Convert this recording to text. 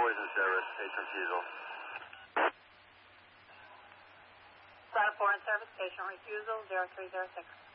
boys in service, patient refusal. Strata 4 in service, patient refusal, 0306.